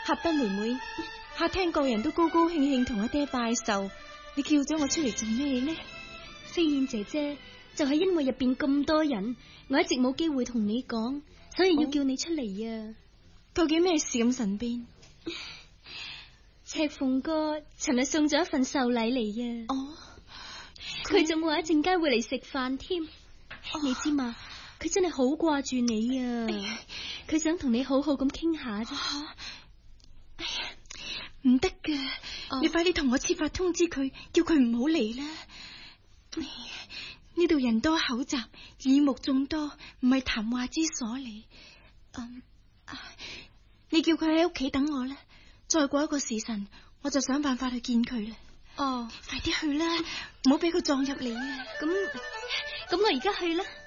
合德妹妹，客廳個人都高高興興同阿爹拜壽，你叫咗我出嚟做咩呢？ 飛燕姐姐，就係因為入邊咁多人，我一直冇機會同你講，所以要叫你出嚟啊！ 究竟咩事咁神秘？ 赤鳳哥尋日送咗一份壽禮嚟啊！ 哦， 佢仲話一陣間會嚟食飯添。你知嘛？佢真係好掛住你啊！佢想同你好好咁傾下啫。 哎呀，唔得噶！你快啲同我設法通知佢，叫佢唔好嚟啦。呢度人多口雜，耳目眾多，唔係談話之所嚟。你叫佢喺屋企等我啦。再過一個時辰，我就想辦法去見佢啦。 哦， 快啲去啦，唔好俾佢撞入嚟啊！ 咁我而家去啦。